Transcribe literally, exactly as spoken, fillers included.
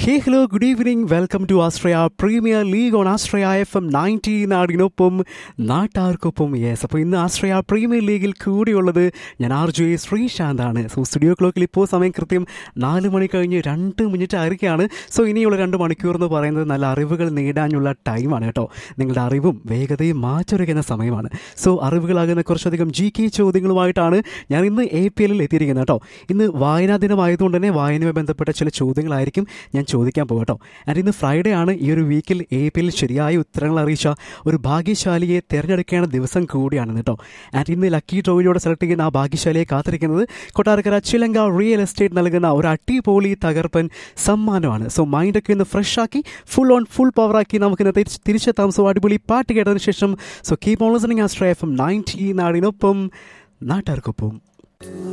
Hey, hello, good evening. Welcome to Australia Premier League on Australia F M ninety നാടിനൊപ്പം നാട്ടാർക്കൊപ്പം. Yes, അപ്പോൾ ഇന്ന് Australia premier ലീഗിൽ കൂടിയുള്ളത് ഞാൻ ആർ ജെ ശ്രീശാന്താണ്. സോ സ്റ്റുഡിയോ ക്ലോക്കിൽ ഇപ്പോൾ സമയം കൃത്യം നാല് മണി കഴിഞ്ഞ് രണ്ട് മിനിറ്റ് ആയിരിക്കുകയാണ്. സോ ഇനിയുള്ള രണ്ട് മണിക്കൂർ എന്ന് പറയുന്നത് നല്ല അറിവുകൾ നേടാനുള്ള ടൈമാണ് കേട്ടോ. നിങ്ങളുടെ അറിവും വേഗതയും മാറ്റുരയ്ക്കുന്ന സമയമാണ്. സോ അറിവുകളാകുന്ന കുറച്ചധികം ജി കെ ചോദ്യങ്ങളുമായിട്ടാണ് ഞാൻ ഇന്ന് എ പി എല്ലിൽ എത്തിയിരിക്കുന്നത് കേട്ടോ. ഇന്ന് വായനാ ദിനമായതുകൊണ്ട് തന്നെ വായനയുമായി ബന്ധപ്പെട്ട ചില ചോദ്യങ്ങളായിരിക്കും ഞാൻ ചോദിക്കാൻ പോകട്ടോ. ആൻഡ് ഇന്ന് ഫ്രൈഡേ ആണ്. ഈ ഒരു വീക്കിൽ എ പി എല്ലിൽ ശരിയായ ഉത്തരങ്ങൾ അറിയിച്ച ഒരു ഭാഗ്യശാലിയെ തിരഞ്ഞെടുക്കേണ്ട ദിവസം കൂടിയാണ് കേട്ടോ. ആൻഡ് ഇന്ന് ലക്കി ഡ്രോയിലൂടെ സെലക്ട് ചെയ്യുന്ന ആ ഭാഗ്യശാലിയെ കാത്തിരിക്കുന്നത് കൊട്ടാരക്കര ചിലങ്ക റിയൽ എസ്റ്റേറ്റ് നൽകുന്ന ഒരു അടിപൊളി തകർപ്പൻ സമ്മാനമാണ്. സോ മൈൻഡൊക്കെ ഒന്ന് ഫ്രഷ് ആക്കി ഫുൾ ഓൺ ഫുൾ പവർ ആക്കി നമുക്ക് ഇന്ന് തിരിച്ചെത്താം. സോ അടിപൊളി പാട്ട് കേട്ടതിന് ശേഷം so keep on listening Australia F M ninety നാടിനൊപ്പം നാട്ടാർക്കൊപ്പം.